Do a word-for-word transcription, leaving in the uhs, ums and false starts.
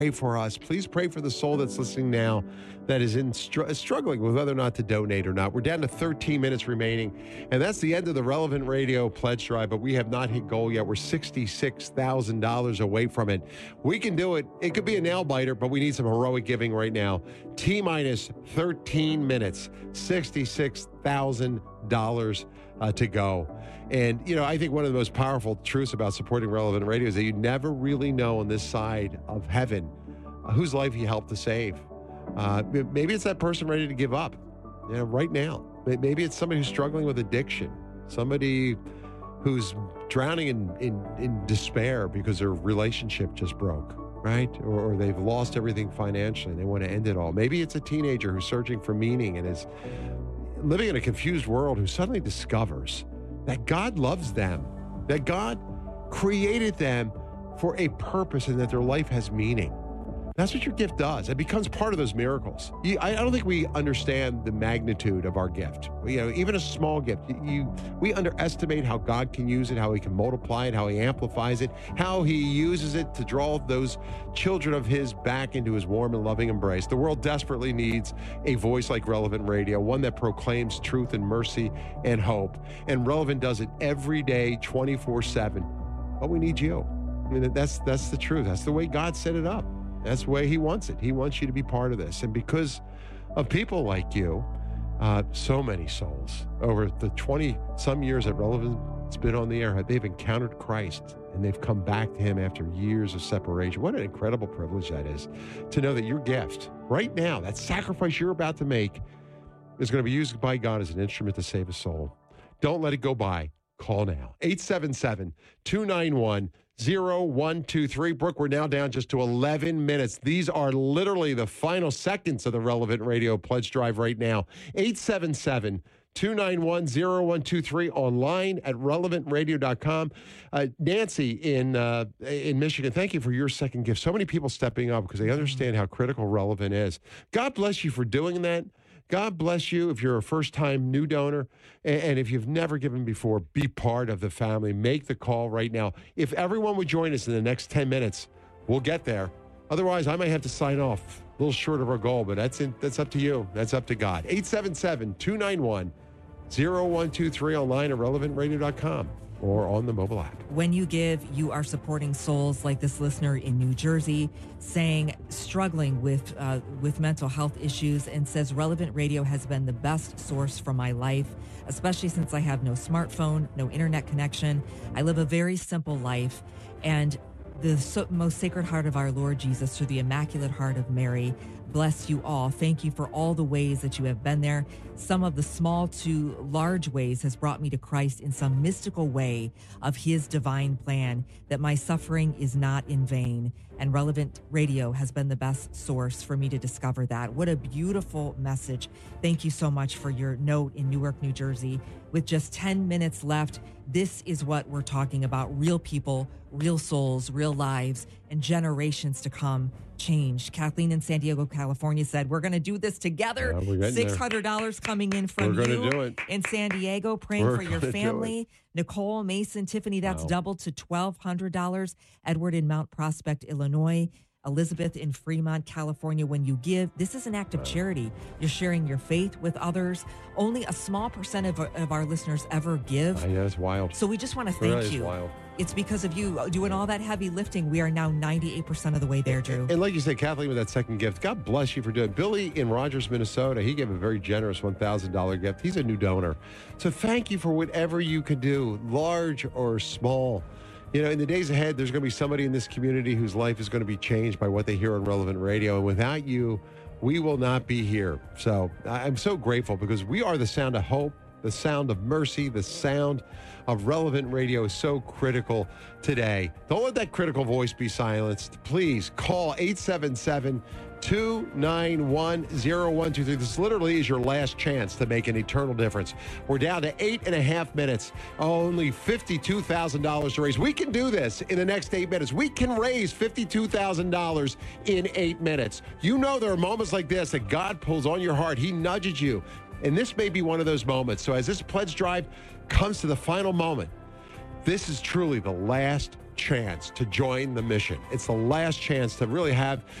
Pray for us. Please pray for the soul that's listening now that is in str- struggling with whether or not to donate or not. We're down to thirteen minutes remaining, and that's the end of the Relevant Radio pledge drive, but we have not hit goal yet. We're sixty-six thousand dollars away from it. We can do it. It could be a nail biter, but we need some heroic giving right now. T-minus thirteen minutes, sixty-six thousand dollars uh, to go. And, you know, I think one of the most powerful truths about supporting Relevant Radio is that you never really know on this side of heaven uh, whose life you help to save. Uh, maybe it's that person ready to give up, you know, right now. Maybe it's somebody who's struggling with addiction, somebody who's drowning in, in, in despair because their relationship just broke, right? Or, or they've lost everything financially and they want to end it all. Maybe it's a teenager who's searching for meaning and is living in a confused world who suddenly discovers that God loves them, that God created them for a purpose and that their life has meaning. That's what your gift does. It becomes part of those miracles. You, I, I don't think we understand the magnitude of our gift. You know, even a small gift, you, you we underestimate how God can use it, how he can multiply it, how he amplifies it, how he uses it to draw those children of his back into his warm and loving embrace. The world desperately needs a voice like Relevant Radio, one that proclaims truth and mercy and hope. And Relevant does it every day, twenty-four seven. But we need you. I mean, that's that's the truth. That's the way God set it up. That's the way he wants it. He wants you to be part of this. And because of people like you, uh, so many souls over the twenty-some years that Relevant's been on the air, they've encountered Christ and they've come back to him after years of separation. What an incredible privilege that is, to know that your gift right now, that sacrifice you're about to make, is going to be used by God as an instrument to save a soul. Don't let it go by. Call now. eight seven seven, two nine one, zero one two three. Brooke, we're now down just to eleven minutes. These are literally the final seconds of the Relevant Radio pledge drive right now. eight seven seven, two nine one, zero one two three, online at relevant radio dot com. Uh, Nancy in uh, in Michigan, thank you for your second gift. So many people stepping up because they understand how critical Relevant is. God bless you for doing that. God bless you if you're a first-time new donor, and if you've never given before, be part of the family. Make the call right now. If everyone would join us in the next ten minutes, we'll get there. Otherwise, I might have to sign off a little short of our goal, but that's in, that's up to you. That's up to God. eight seven seven, two nine one, zero one two three, online at relevant radio dot com. Or on the mobile app. When you give, you are supporting souls like this listener in New Jersey, saying struggling with uh, with mental health issues, and says Relevant Radio has been the best source for my life, especially since I have no smartphone, no internet connection. I live a very simple life, and the so- most sacred heart of our Lord Jesus, through the Immaculate Heart of Mary, bless you all. Thank you for all the ways that you have been there. Some of the small to large ways has brought me to Christ in some mystical way of his divine plan, that my suffering is not in vain. And Relevant Radio has been the best source for me to discover that. What a beautiful message. Thank you so much for your note in Newark, New Jersey. With just ten minutes left, this is what we're talking about. Real people, real souls, real lives, and generations to come changed. Kathleen in San Diego, California said, we're going to do this together. Yeah, six hundred dollars coming in from we're you do it. in San Diego, praying we're for your family. Nicole, Mason, Tiffany, that's wow. doubled to twelve hundred dollars. Edward in Mount Prospect, Illinois. Elizabeth in Fremont, California. When you give, this is an act of charity. You're sharing your faith with others. Only a small percent of, of our listeners ever give. I know, it's wild. So we just want to It thank really is you. wild. It's because of you doing all that heavy lifting. We are now ninety-eight percent of the way there, Drew. And like you said, Kathleen, with that second gift, God bless you for doing it. Billy in Rogers, Minnesota, he gave a very generous one thousand dollars gift. He's a new donor. So thank you for whatever you could do, large or small. You know, in the days ahead, there's going to be somebody in this community whose life is going to be changed by what they hear on Relevant Radio. And without you, we will not be here. So I'm so grateful, because we are the sound of hope, the sound of mercy, the sound of Relevant Radio is so critical today. Don't let that critical voice be silenced. Please call eight seven seven, two nine one, zero one two three. This literally is your last chance to make an eternal difference. We're down to eight and a half minutes. Only fifty-two thousand dollars to raise. We can do this in the next eight minutes. We can raise fifty-two thousand dollars in eight minutes. You know there are moments like this that God pulls on your heart. He nudges you. And this may be one of those moments. So as this pledge drive comes to the final moment, this is truly the last chance to join the mission. It's the last chance to really have